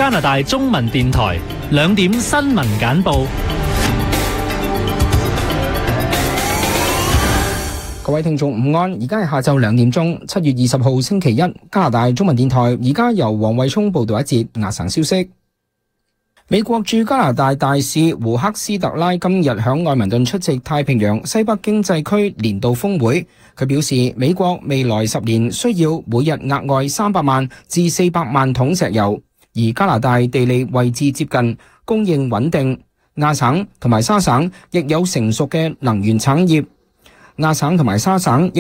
加拿大中文電台2點新聞簡報。 各位聽眾午安，而家係下晝2點鐘，7月20號星期一，加拿大中文電台而家由黃慧聰報道一節亞省消息。美國駐加拿大大使胡克斯特拉今日響愛民頓出席太平洋西北經濟區年度峰會。佢表示，美國未來10年需要每日額外300萬至400萬桶石油，而加拿大地理位置接近，供應穩定。亞省同埋沙省亦有成熟嘅能源產業。亞省同埋沙省亦